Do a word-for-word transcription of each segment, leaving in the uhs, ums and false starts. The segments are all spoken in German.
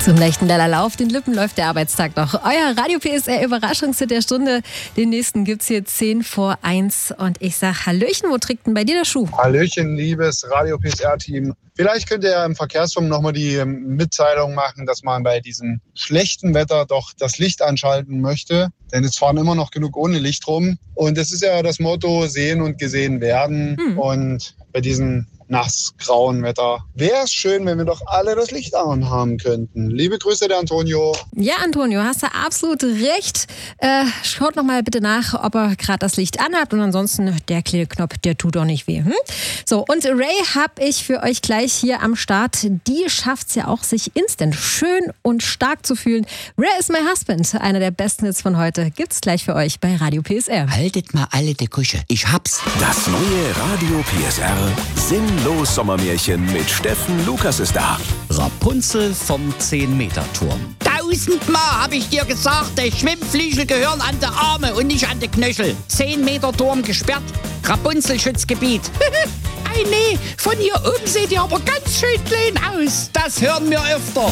Zum leichten Lalala auf den Lippen läuft der Arbeitstag noch. Euer Radio P S R Überraschungshit der Stunde. Den nächsten gibt's hier zehn vor eins. Und ich sag Hallöchen, wo trägt denn bei dir der Schuh? Hallöchen, liebes Radio P S R-Team. Vielleicht könnt ihr im Verkehrsfunk nochmal die Mitteilung machen, dass man bei diesem schlechten Wetter doch das Licht anschalten möchte. Denn es fahren immer noch genug ohne Licht rum. Und das ist ja das Motto, sehen und gesehen werden. Hm. Und bei diesem nass-grauen Wetter wäre es schön, wenn wir doch alle das Licht an haben könnten. Liebe Grüße, der Antonio. Ja, Antonio, hast du absolut recht. Äh, schaut noch mal bitte nach, ob er gerade das Licht anhat. Und ansonsten, der Klebeknopf, der tut auch nicht weh. Hm? So, und Ray habe ich für euch gleich hier am Start. Die schafft es ja auch, sich instant schön und stark zu fühlen. Ray is my husband, einer der besten Hits von heute. Gibt's gleich für euch bei Radio P S R. Haltet mal alle die Kusche, ich hab's. Das neue Radio P S R Sinnlos Sommermärchen mit Steffen Lukas ist da. Rapunzel vom zehn-Meter-Turm. Tausendmal habe ich dir gesagt, die Schwimmflügel gehören an die Arme und nicht an die Knöchel. zehn Meter Turm gesperrt, Rapunzel-Schutzgebiet. Ei nee, von hier oben seht ihr aber ganz schön klein aus. Das hören wir öfter.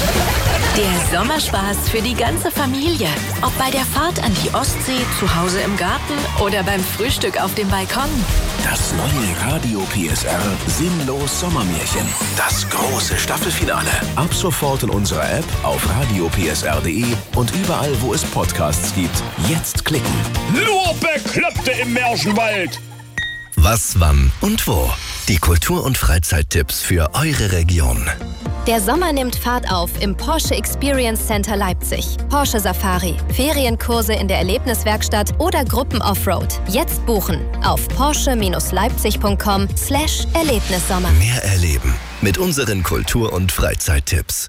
Der Sommerspaß für die ganze Familie. Ob bei der Fahrt an die Ostsee, zu Hause im Garten oder beim Frühstück auf dem Balkon. Das neue Radio P S R Sinnlos Sommermärchen. Das große Staffelfinale. Ab sofort in unserer App, auf radio p s r punkt d e und überall, wo es Podcasts gibt. Jetzt klicken. Nur Bekloppte im Märchenwald. Was, wann und wo? Die Kultur- und Freizeittipps für eure Region. Der Sommer nimmt Fahrt auf im Porsche Experience Center Leipzig. Porsche Safari, Ferienkurse in der Erlebniswerkstatt oder Gruppen-Offroad. Jetzt buchen auf porsche leipzig punkt com slash Erlebnissommer. Mehr erleben mit unseren Kultur- und Freizeittipps.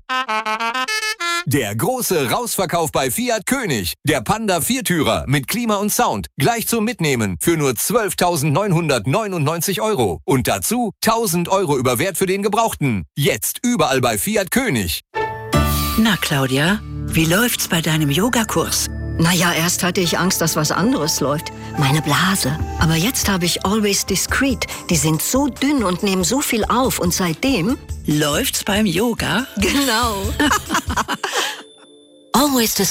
Der große Rausverkauf bei Fiat König. Der Panda Viertürer mit Klima und Sound. Gleich zum Mitnehmen für nur zwölftausendneunhundertneunundneunzig Euro. Und dazu tausend Euro über Wert für den Gebrauchten. Jetzt überall bei Fiat König. Na, Claudia, wie läuft's bei deinem Yogakurs? Naja, erst hatte ich Angst, dass was anderes läuft. Meine Blase. Aber jetzt habe ich Always Discreet. Die sind so dünn und nehmen so viel auf. Und seitdem läuft's beim Yoga? Genau. Always Discreet.